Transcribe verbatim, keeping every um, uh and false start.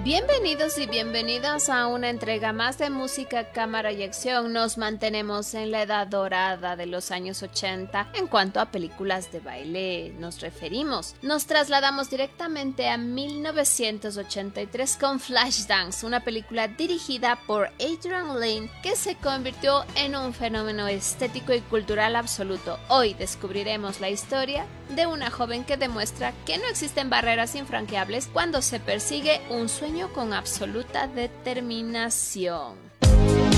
Bienvenidos y bienvenidas a una entrega más de Música, Cámara y Acción. Nos mantenemos en la edad dorada de los años ochenta en cuanto a películas de baile nos referimos. Nos trasladamos directamente a mil novecientos ochenta y tres con Flashdance, una película dirigida por Adrian Lyne que se convirtió en un fenómeno estético y cultural absoluto. Hoy descubriremos la historia de una joven que demuestra que no existen barreras infranqueables cuando se persigue un sueño con absoluta determinación.